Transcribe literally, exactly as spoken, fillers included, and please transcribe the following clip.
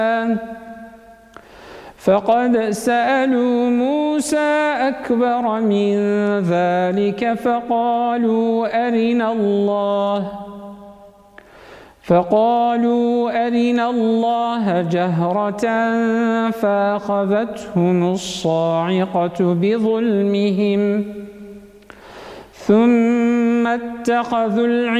فقد سألوا موسى أكبر من ذلك فقالوا أرنا الله فقالوا أرنا الله جهرة فأخذتهم الصاعقة بظلمهم ثم اتخذوا العجل